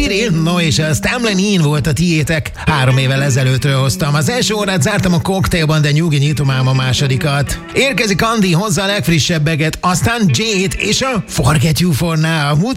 Kirill, no és a Stamlenin volt a tiétek. 3 évvel ezelőttről hoztam. Az első órát zártam a cocktailban, de nyugi, nyitom ám a másodikat. Érkezik Andi, hozza a legfrissebbeket, aztán Jade és a Forget You For Now.